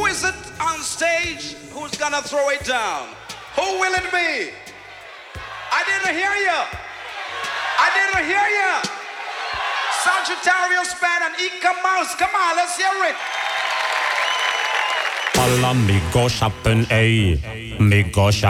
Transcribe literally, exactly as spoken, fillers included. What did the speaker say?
is it on stage who's gonna throw it down? Who will it be? I didn't hear you. I didn't hear you. Sagittarius Band and Ika Mouse. Come on, let's hear it. Alla mi go shoppen, ey. Mi go shoppen.